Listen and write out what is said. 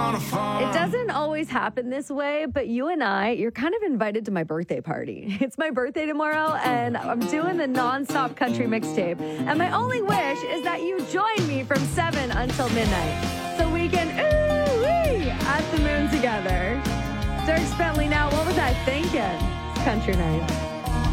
It doesn't always happen this way, but you and you're kind of invited to my birthday party. It's my birthday tomorrow, and I'm doing the nonstop country mixtape. And my only wish is that you join me from 7 until midnight so we can ooh-wee at the moon together. Dirk Bentley now, what was I thinking? It's country night.